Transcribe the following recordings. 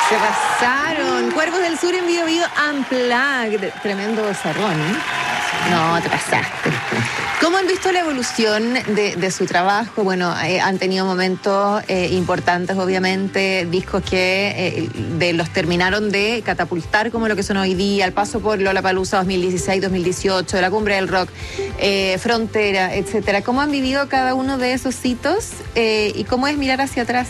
Se pasaron. Cuervos del Sur en Bio Bio Unplugged. Tremendo zarrón, ¿eh? No, te pasaste. ¿Cómo han visto la evolución de su trabajo? Bueno, han tenido momentos importantes, obviamente, discos que los terminaron de catapultar como lo que son hoy día, el paso por Lollapalooza 2016-2018, la Cumbre del Rock, Frontera, etcétera. ¿Cómo han vivido cada uno de esos hitos y cómo es mirar hacia atrás?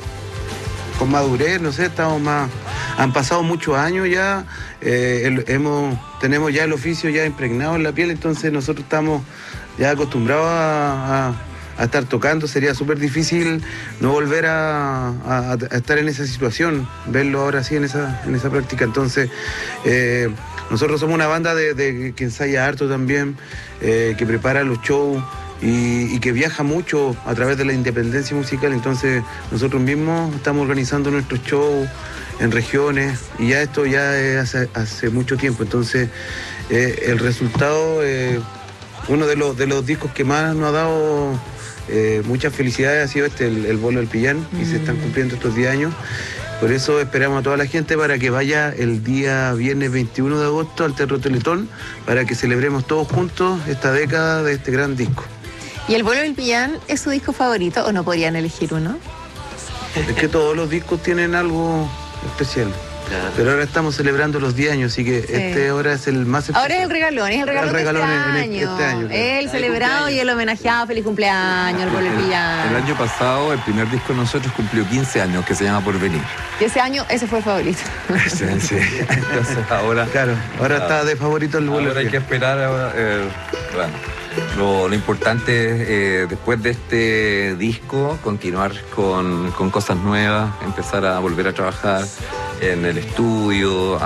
Con madurez, no sé, estamos más... Han pasado muchos años ya, tenemos ya el oficio ya impregnado en la piel, entonces nosotros estamos ya acostumbrados a estar tocando. Sería súper difícil no volver a estar en esa situación, verlo ahora sí en esa práctica. Entonces, nosotros somos una banda que ensaya harto también, que prepara los shows, y que viaja mucho a través de la independencia musical. Entonces nosotros mismos estamos organizando nuestros shows en regiones y ya esto ya es hace mucho tiempo. Entonces el resultado, uno de los discos que más nos ha dado muchas felicidades ha sido el Bolo del Pillán, y se están cumpliendo estos 10 años. Por eso esperamos a toda la gente para que vaya el día viernes 21 de agosto al Teatro Teletón, para que celebremos todos juntos esta década de este gran disco. ¿Y el Bolo del Pillán es su disco favorito o no podrían elegir uno? Es que todos los discos tienen algo especial. Claro. Pero ahora estamos celebrando los 10 años, así que sí, ahora es el más especial. Ahora es el regalón de este año. Claro. El celebrado y el homenajeado. Feliz cumpleaños, el Bolo del Pillán. El año pasado, el primer disco de nosotros cumplió 15 años, que se llama Porvenir. Y ese año, ese fue el favorito. Sí. Entonces ahora... Claro, ahora está de favorito el Bolo del Pillán. Ahora hay que esperar ahora... bueno. Lo importante es, después de este disco, continuar con cosas nuevas, empezar a volver a trabajar en el estudio,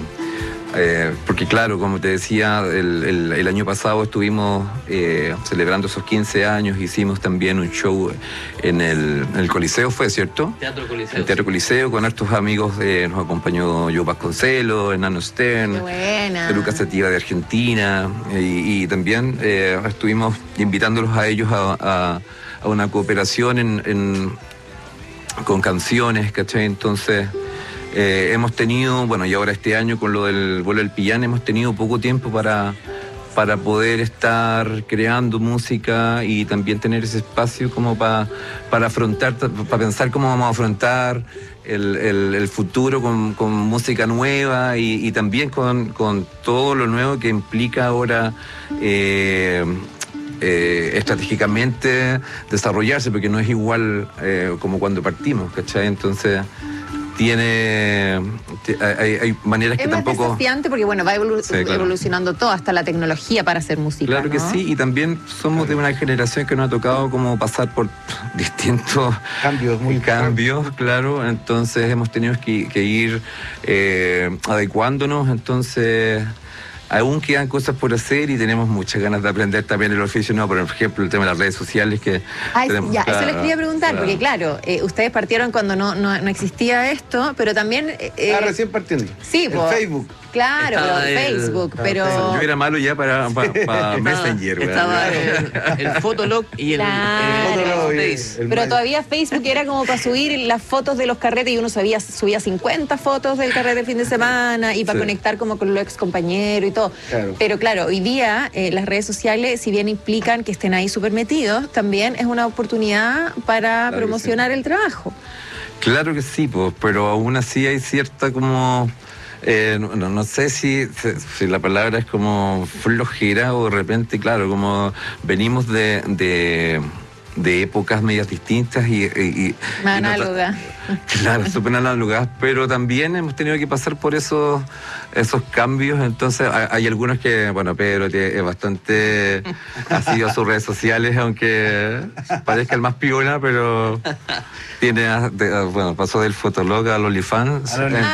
porque claro, como te decía, el año pasado estuvimos celebrando esos 15 años, hicimos también un show en el Coliseo, ¿fue cierto? Teatro Coliseo. El Teatro Coliseo, con hartos amigos, nos acompañó Joe Vasconcelos, Enano Stern, Lucas Sativa de Argentina, y también estuvimos invitándolos a ellos a una cooperación con canciones, ¿cachai? Entonces... hemos tenido, bueno, y ahora este año con lo del Bolo del Pillán, hemos tenido poco tiempo para poder estar creando música y también tener ese espacio como para afrontar, para pensar cómo vamos a afrontar el futuro con música nueva y también con todo lo nuevo que implica ahora estratégicamente desarrollarse, porque no es igual como cuando partimos, ¿cachai? Entonces... hay maneras que tampoco... Es más desafiante porque, bueno, va evolucionando todo, hasta la tecnología para hacer música, claro, ¿no? Que sí, y también somos de una generación que nos ha tocado como pasar por distintos cambios, claro, entonces hemos tenido que ir adecuándonos, entonces... Aún quedan cosas por hacer y tenemos muchas ganas de aprender también el oficio nuevo, por ejemplo, el tema de las redes sociales que tenemos, ya, claro, eso les quería preguntar, porque claro, ustedes partieron cuando no existía esto, pero también... recién partiendo. Sí, el Facebook. Claro, Facebook, pero... Yo era malo ya para Messenger. Estaba el Fotolog y el Face. Pero todavía Facebook era como para subir las fotos de los carretes, y uno subía 50 fotos del carrete el fin de semana y para conectar como con los ex compañeros y todo. Claro. Pero claro, hoy día las redes sociales, si bien implican que estén ahí súper metidos, también es una oportunidad para promocionar el trabajo. Claro que sí, pues, pero aún así hay cierta como... no sé si la palabra es como flojera o de repente, claro, como venimos de épocas medias distintas y análogas. Claro, súper análogas, pero también hemos tenido que pasar por esos cambios, entonces hay algunos que, bueno, Pedro es bastante asiduo a sus redes sociales, aunque parezca el más piola, pero pasó del Fotolog al OnlyFans.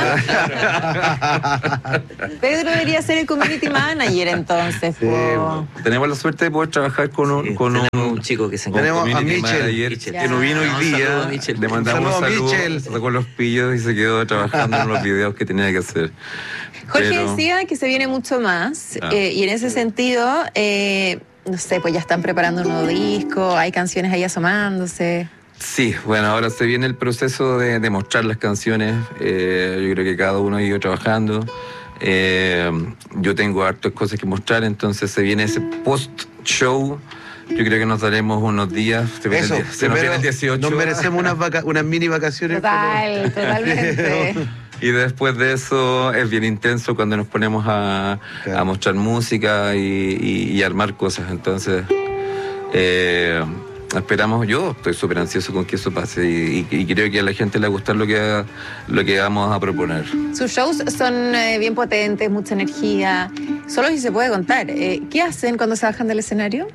Pedro debería ser el community manager entonces. Sí, tenemos la suerte de poder trabajar con un chico que se encarga. Tenemos a Michel, que no vino hoy día. Le mandamos saludos, sacó los pillos y se quedó trabajando en los videos que tenía que hacer. Jorge decía que se viene mucho más, y en ese sentido, no sé, pues ya están preparando un nuevo disco, hay canciones ahí asomándose. Sí, bueno, ahora se viene el proceso de mostrar las canciones. Yo creo que cada uno ha ido trabajando. Yo tengo hartas cosas que mostrar, entonces se viene ese post-show. Yo creo que nos daremos unos días. Se nos viene el 18. Nos merecemos unas mini vacaciones. Totalmente. Y después de eso es bien intenso cuando nos ponemos a mostrar música y armar cosas. Entonces, esperamos, yo estoy súper ansioso con que eso pase y creo que a la gente le va a gustar lo que vamos a proponer. Sus shows son bien potentes, mucha energía. Solo si se puede contar. ¿Qué hacen cuando se bajan del escenario?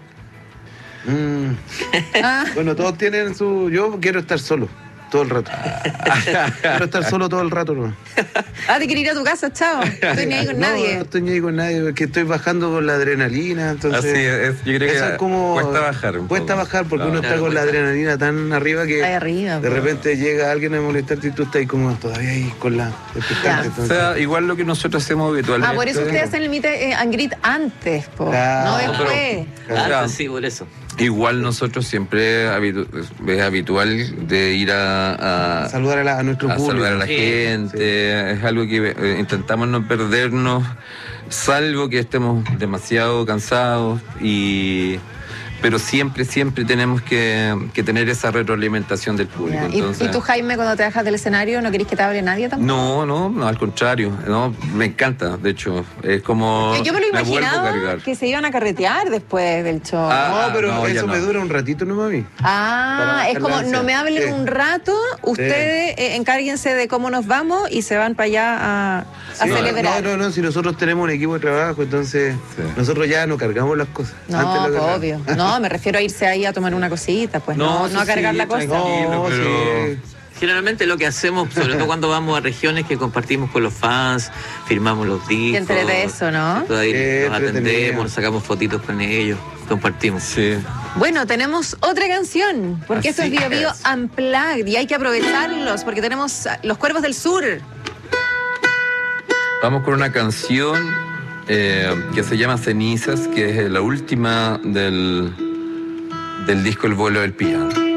Bueno, todos tienen su... Yo quiero estar solo todo el rato. Quiero estar solo todo el rato, ¿no? Te quieres ir a tu casa, chao. No estoy ni ahí con nadie. No estoy ni ahí con nadie, porque estoy bajando con la adrenalina, entonces... Así es, yo creo que es como, cuesta bajar. Cuesta bajar porque uno está con la adrenalina tan arriba que de repente llega alguien a molestarte y tú estás ahí como todavía ahí con la expectante. O sea, igual lo que nosotros hacemos habitualmente. Por eso ustedes hacen el meet and greet antes, no después. Sí, por eso. Igual nosotros siempre es habitual de ir a saludar a nuestro público. Saludar a la gente. Es algo que intentamos no perdernos, salvo que estemos demasiado cansados pero siempre tenemos que tener esa retroalimentación del público. Entonces, ¿Y tú, Jaime, cuando te bajas del escenario, no querés que te hable nadie tampoco? No, al contrario. No, me encanta, de hecho. Es como... Yo me lo imaginaba que se iban a carretear después del show. Pero eso me dura un ratito, ¿no, mami? Es como, no me hablen un rato, ustedes encárguense de cómo nos vamos y se van para allá a celebrar. No, si nosotros tenemos un equipo de trabajo, entonces nosotros ya no cargamos las cosas. No, obvio. No, me refiero a irse ahí a tomar una cosita, pues no a cargar la cosa. Generalmente lo que hacemos, sobre todo cuando vamos a regiones que compartimos con los fans, firmamos los discos. Te entrete eso, ¿no? Todavía nos atendemos, nos sacamos fotitos con ellos, compartimos. Sí. Bueno, tenemos otra canción, porque esto es Bio Bio Unplugged y hay que aprovecharlos porque tenemos Los Cuervos del Sur. Vamos con una canción que se llama Cenizas, que es la última del disco El Vuelo del Piano.